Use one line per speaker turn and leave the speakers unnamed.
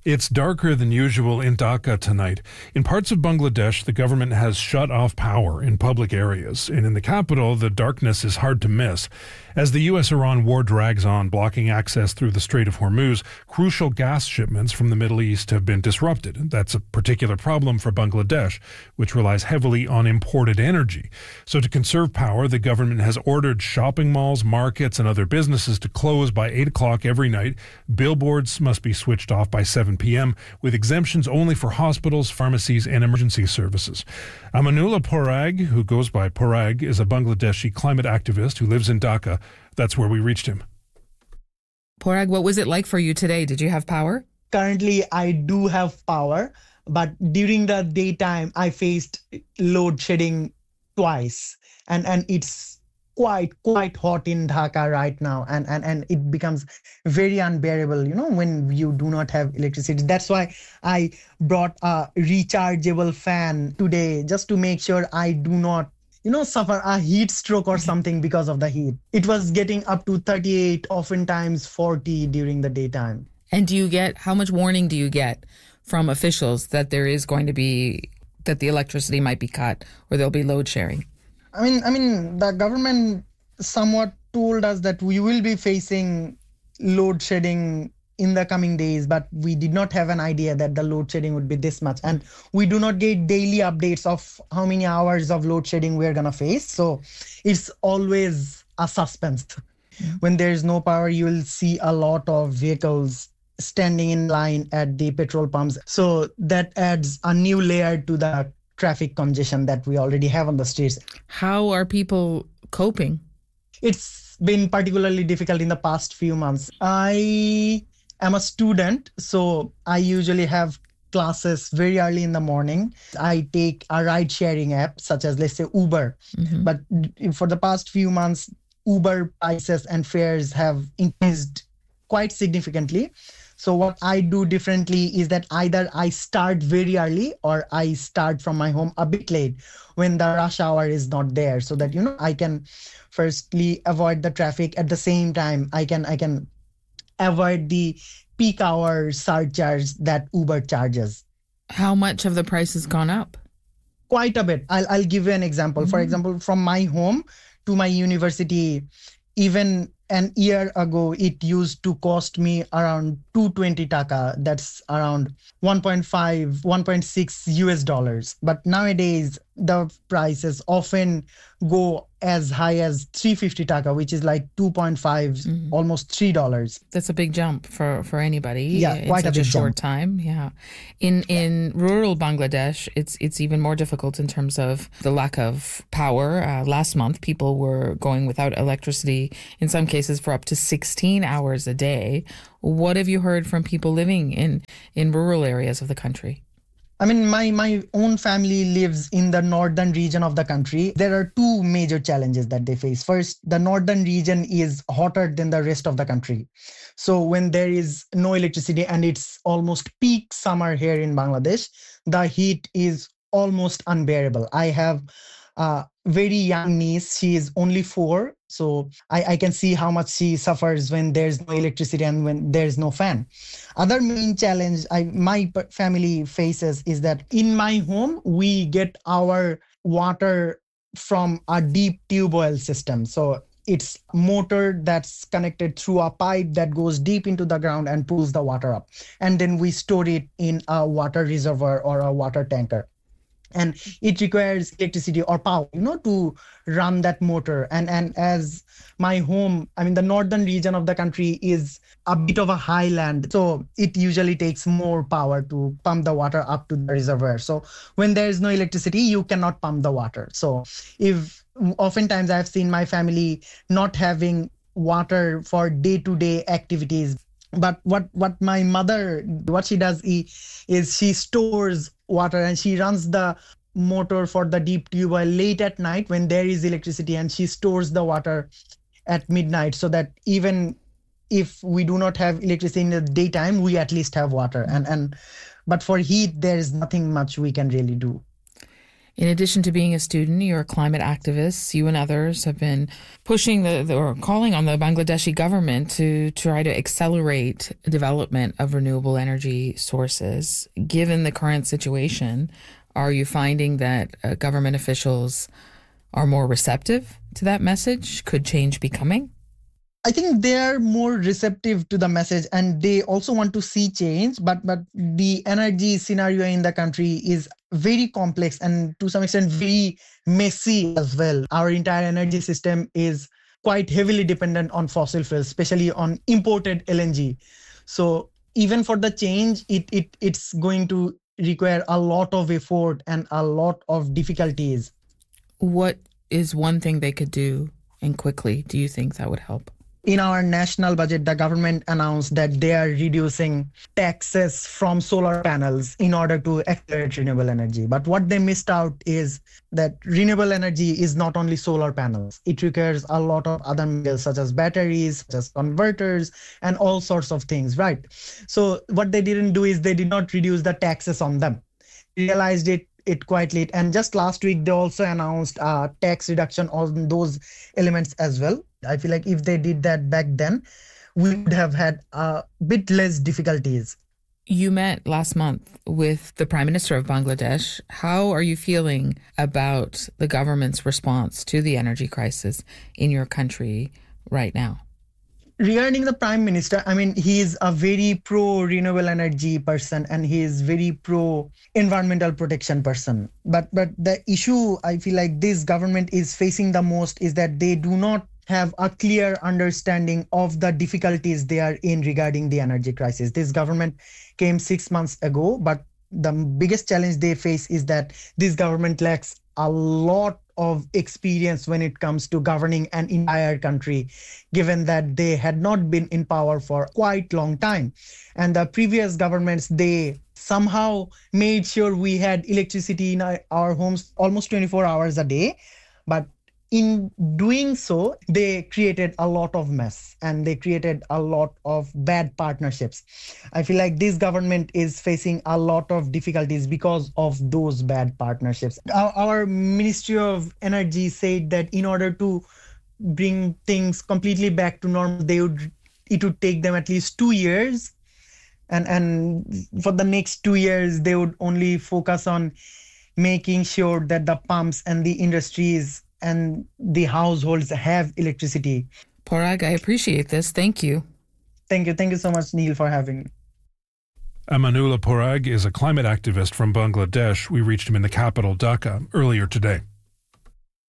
It's darker than usual in Dhaka tonight. In parts of Bangladesh, the government has shut off power in public areas, and in the capital, the darkness is hard to miss. As the U.S.-Iran war drags on, blocking access through the Strait of Hormuz, crucial gas shipments from the Middle East have been disrupted. That's a particular problem for Bangladesh, which relies heavily on imported energy. So to conserve power, the government has ordered shopping malls, markets, and other businesses to close by 8 o'clock every night. Billboards must be switched off by 7 p.m., with exemptions only for hospitals, pharmacies, and emergency services. Amanullah Porag, who goes by Porag, is a Bangladeshi climate activist who lives in Dhaka. That's where we reached him.
Porag, what was it like for you today? Did you have power?
Currently, I do have power, but during the daytime, I faced load shedding twice. And it's quite hot in Dhaka right now, and it becomes very unbearable, when you do not have electricity. That's why I brought a rechargeable fan today, just to make sure I do not suffer a heat stroke or something because of the heat. It was getting up to 38, oftentimes 40 during the daytime.
And how much warning do you get from officials that that the electricity might be cut or there'll be load sharing?
I mean, the government somewhat told us that we will be facing load shedding in the coming days, but we did not have an idea that the load shedding would be this much. And we do not get daily updates of how many hours of load shedding we're going to face. So it's always a suspense. Yeah. When there's no power, you will see a lot of vehicles standing in line at the petrol pumps. So that adds a new layer to the traffic congestion that we already have on the streets.
How are people coping?
It's been particularly difficult in the past few months. I am a student, so I usually have classes very early in the morning. I take a ride-sharing app, such as, let's say, Uber. Mm-hmm. But for the past few months, Uber prices and fares have increased quite significantly. So what I do differently is that either I start very early or I start from my home a bit late when the rush hour is not there, so that, I can firstly avoid the traffic. At the same time, I can avoid the peak hour surcharge that Uber charges.
How much have the prices gone up?
Quite a bit. I'll give you an example. Mm-hmm. For example, from my home to my university, even an year ago, it used to cost me around 220 taka. That's around 1.6 US dollars. But nowadays, the prices often go as high as 350 taka, which is like 2.5, almost $3.
That's a big jump for anybody.
Yeah,
in
quite
such
a big
short
jump.
time. Yeah, in rural Bangladesh, it's even more difficult in terms of the lack of power. Last month, people were going without electricity in some cases for up to 16 hours a day. What have you heard from people living in rural areas of the country?
I mean, my own family lives in the northern region of the country. There are two major challenges that they face. First, the northern region is hotter than the rest of the country. So when there is no electricity and it's almost peak summer here in Bangladesh, the heat is almost unbearable. I have a very young niece. She is only 4. So I can see how much she suffers when there's no electricity and when there's no fan. Other main challenge my family faces is that in my home, we get our water from a deep tube well system. So it's motor that's connected through a pipe that goes deep into the ground and pulls the water up. And then we store it in a water reservoir or a water tanker. And it requires electricity or power, to run that motor. And as my home, the northern region of the country is a bit of a highland. So it usually takes more power to pump the water up to the reservoir. So when there is no electricity, you cannot pump the water. So oftentimes I've seen my family not having water for day-to-day activities. But what my mother, what she does is she stores water and she runs the motor for the deep tube well late at night when there is electricity, and she stores the water at midnight so that even if we do not have electricity in the daytime, we at least have water. But for heat, there is nothing much we can really do.
In addition to being a student, you're a climate activist. You and others have been pushing or calling on the Bangladeshi government to try to accelerate development of renewable energy sources. Given the current situation, are you finding that government officials are more receptive to that message? Could change be coming?
I think they are more receptive to the message and they also want to see change, but the energy scenario in the country is very complex and to some extent very messy as well. Our entire energy system is quite heavily dependent on fossil fuels, especially on imported LNG. So even for the change, it's going to require a lot of effort and a lot of difficulties.
What is one thing they could do, and quickly, do you think that would help?
In our national budget, the government announced that they are reducing taxes from solar panels in order to accelerate renewable energy. But what they missed out is that renewable energy is not only solar panels. It requires a lot of other materials such as batteries, such as converters, and all sorts of things, right? So what they didn't do is they did not reduce the taxes on them. Realized it quite late. And just last week, they also announced a tax reduction on those elements as well. I feel like if they did that back then, we would have had a bit less difficulties.
You met last month with the Prime Minister of Bangladesh. How are you feeling about the government's response to the energy crisis in your country right now?
Regarding the Prime Minister, I mean, he is a very pro-renewable energy person and he is very pro-environmental protection person. But the issue I feel like this government is facing the most is that they do not have a clear understanding of the difficulties they are in regarding the energy crisis. This government came 6 months ago, but the biggest challenge they face is that this government lacks a lot of experience when it comes to governing an entire country, given that they had not been in power for quite a long time. And the previous governments, they somehow made sure we had electricity in our homes almost 24 hours a day. But in doing so, they created a lot of mess and they created a lot of bad partnerships. I feel like this government is facing a lot of difficulties because of those bad partnerships. Our Ministry of Energy said that in order to bring things completely back to normal, it would take them at least 2 years. And for the next 2 years, they would only focus on making sure that the pumps and the industries and the households have electricity.
Porag, I appreciate this. Thank you.
Thank you. Thank you so much, Neil, for having me.
Amanullah Porag is a climate activist from Bangladesh. We reached him in the capital, Dhaka, earlier today.